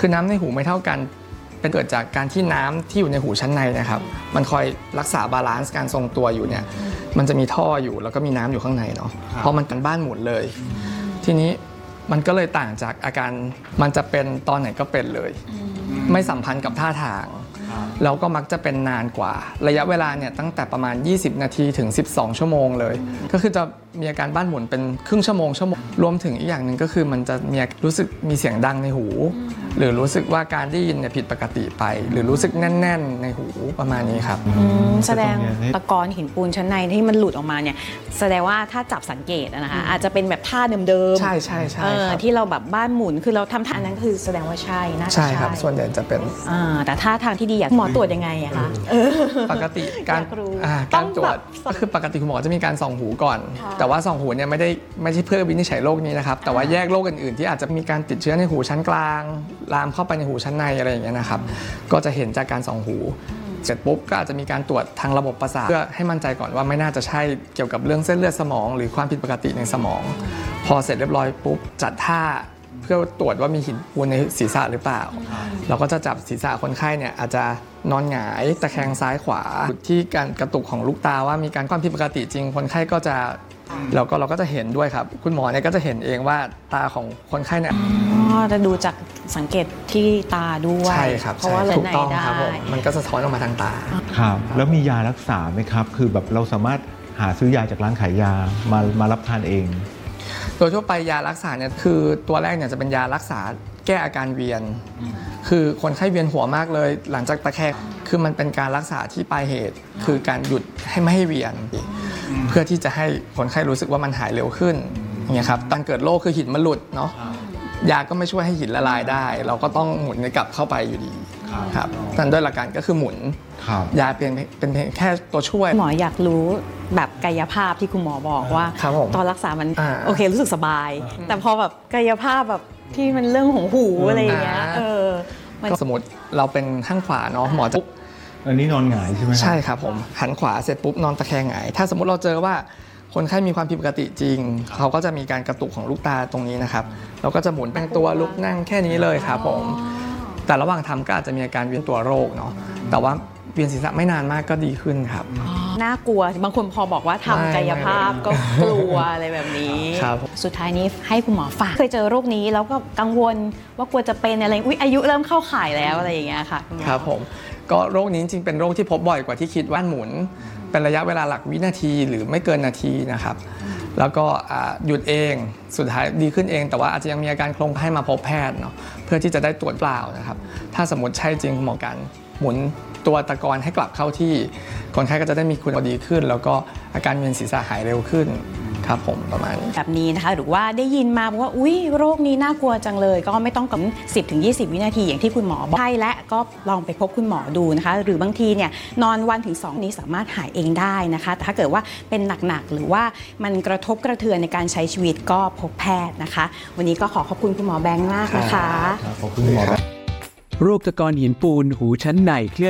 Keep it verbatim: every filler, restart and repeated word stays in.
คือน้ำในหูไม่เท่ากันเป็นเกิดจากการที่น้ำที่อยู่ในหูชั้นในนะครับมันคอยรักษาบาลานซ์การทรงตัวอยู่เนี่ยมันจะมีท่ออยู่แล้วก็มีน้ำอยู่ข้างในเนาะเพราะมันเป็นบ้านหมุนเลยทีนี้มันก็เลยต่างจากอาการมันจะเป็นตอนไหนก็เป็นเลยไม่สัมพันธ์กับท่าทางแล้วก็มักจะเป็นนานกว่าระยะเวลาเนี่ยตั้งแต่ประมาณยี่สิบนาทีถึงสิบสองชั่วโมงเลยก็คือจะมีอาการบ้านหมุนเป็นครึ่งชั่วโมงชั่วโมงรวมถึงอีกอย่างหนึ่งก็คือมันจะมีรู้สึกมีเสียงดังในหูหรือรู้สึกว่าการได้ยินเนี่ยผิดปกติไปหรือรู้สึกแน่นๆในหูประมาณนี้ครับแสดงตะกอนหินปูนชั้นในที่มันหลุดออกมาเนี่ยแสดงว่าถ้าจับสังเกตนะคะอาจจะเป็นแบบท่าเดิมๆใช่ใช่ใช่ที่เราแบบบ้านหมุนคือเราทำท่านั้นคือแสดงว่าใช่น่าจะใช่ใช่ครับส่วนใหญ่จะเป็นแต่ท่าทางที่ดีอยากหมอตรวจยังไงอะคะปกติการการตรวจก็คือปกติคุณหมอจะมีการส่องหูก่อนแต่ว่าส่องหูเนี่ยไม่ได้ไม่ใช่เพื่อวินิจฉัยโรคนี้นะครับแต่ว่าแยกโรคอื่นๆที่อาจจะมีการติดเชื้อในหูชั้นกลางลามเข้าไปในหูชั้นในอะไรอย่างเงี้ยนะครับก็จะเห็นจากการส่องหูเสร็จปุ๊บก็อาจจะมีการตรวจทางระบบประสาทเพื่อให้มั่นใจก่อนว่าไม่น่าจะใช่เกี่ยวกับเรื่องเส้นเลือดสมองหรือความผิดปกติในสมองพอเสร็จเรียบร้อยปุ๊บจัดท่าเพื่อตรวจว่ามีหินปูนในศีรษะหรือเปล่าเราก็จะจับศีรษะคนไข้เนี่ยอาจจะนอนหงายตะแคงซ้ายขวาที่การกระตุกของลูกตาว่ามีการความผิดปกติจริงคนไข้ก็จะเราก็เราก็จะเห็นด้วยครับคุณหมอเนี่ยก็จะเห็นเองว่าตาของคนไข้เนี่ยจะดูจากสังเกตที่ตาด้วยใช่ครับเพราะว่าถูกต้องครับผมมันก็สะท้อนออกมาทางตาครับแล้วมียารักษาไหมครับคือแบบเราสามารถหาซื้อยาจากร้านขายยามามารับทานเองโดยทั่วไปยารักษาเนี่ยคือตัวแรกเนี่ยจะเป็นยารักษาแก้อาการเวียนคือคนไข้เวียนหัวมากเลยหลังจากตะแคงคือมันเป็นการรักษาที่ปลายเหตุคือการหยุดให้ไม่ให้เวียนเพื่อที่จะให้คนไข้รู้สึกว่ามันหายเร็วขึ้นอย่างเงี้ยครับตอนเกิดโรคคือหินมันหลุดเนาะยาก็ไม่ช่วยให้หินละลายได้เราก็ต้องหมุนกลับเข้าไปอยู่ดีครับนั่นด้วยหลักการก็คือหมุนยาเป็นเป็นแค่ตัวช่วยหมออยากรู้แบบกายภาพที่คุณหมอบอกว่าตอนรักษามันโอเครู้สึกสบายแต่พอแบบกายภาพแบบที่มันเรื่องของหูอะไรอย่างเงี้ยเออสมมติเราเป็นข้างขวาเนาะหมอจะอันนี้นอนหงายใช่ไหมใช่ครับผมหันขวาเสร็จปุ๊บนอนตะแคงหงายถ้าสมมติเราเจอว่าคนไข้มีความผิดปกติจริงเขาก็จะมีการกระตุกของลูกตาตรงนี้นะครับเราก็จะหมุนแป้งตัวลุกนั่งแค่นี้เลยครับผมแต่ระหว่างทำก็อาจจะมีอาการเวียนตัวโรคเนาะแต่ว่าเวียนศีรษะไม่นานมากก็ดีขึ้นครับน่ากลัวบางคนพอบอกว่าทำกายภาพก็กลัวอะไรแบบนี้สุดท้ายนี้ให้คุณหมอฝากเคยเจอโรคนี้แล้วก็กังวลว่ากลัวจะเป็นอะไรอุ๊ยอายุเริ่มเข้าข่ายแล้วอะไรอย่างเงี้ยค่ะครับผมก็โรคนี้จริงเป็นโรคที่พบบ่อยกว่าที่คิดว่าหมุนเป็นระยะเวลาหลักวินาทีหรือไม่เกินนาทีนะครับแล้วก็หยุดเองสุดท้ายดีขึ้นเองแต่ว่าอาจจะยังมีอาการโครงให้มาพบแพทย์เนาะเพื่อที่จะได้ตรวจเปล่านะครับถ้าสมมติใช่จริงหมอการหมุนตัวตะกอนให้กลับเข้าที่คนไข้ก็จะได้มีคุณภาพดีขึ้นแล้วก็อาการเวียนศีรษะหายเร็วขึ้นครับผมประมาณนี้แบบนี้นะคะหรือว่าได้ยินมาว่าอุ๊ยโรคนี้น่ากลัวจังเลยก็ไม่ต้องกับ สิบถึงยี่สิบ วินาทีอย่างที่คุณหมอบอกใช่และก็ลองไปพบคุณหมอดูนะคะหรือบางทีเนี่ยนอนวันถึงสองนี้สามารถหายเองได้นะคะถ้าเกิดว่าเป็นหนักๆหรือว่ามันกระทบกระเทือนในการใช้ชีวิตก็พบแพทย์นะคะวันนี้ก็ขอขอบคุณคุณหมอแบงค์มากนะคะขอบคุณหมอโรคตะกอนหินปูนหูชั้นในเคลื่อน